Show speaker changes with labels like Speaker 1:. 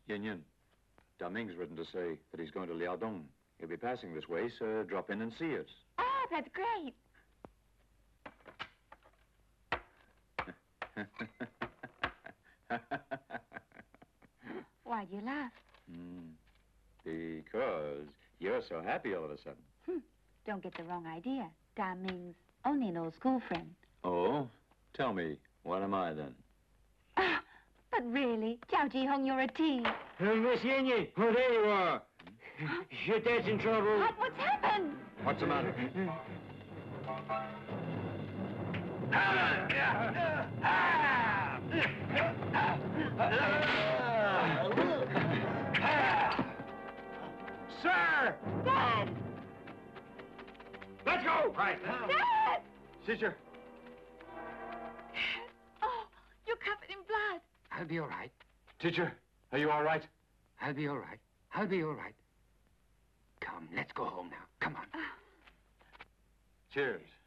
Speaker 1: Yin Yin, Daming's written to say that he's going to Liaodong. He'll be passing this way, so drop in and see us.
Speaker 2: Oh, that's great. Why'd you laugh?
Speaker 1: Because you're so happy all of a sudden.
Speaker 2: Don't get the wrong idea. Daming's only an old school friend.
Speaker 1: Oh? Tell me, what am I then?
Speaker 2: But really, Zhao Jihong, you're a tease.
Speaker 3: Miss Yin Yin, oh, there you are. Your dad's in trouble.
Speaker 2: What? What's happened?
Speaker 1: What's the matter?
Speaker 3: Sir!
Speaker 2: Dad!
Speaker 3: Let's go! Right.
Speaker 2: Dad!
Speaker 1: Sister.
Speaker 2: Oh, you're covered in blood.
Speaker 3: I'll be all right.
Speaker 1: Teacher, are you all right?
Speaker 3: I'll be all right. I'll be all right. Come, let's go home now. Come on.
Speaker 1: Cheers.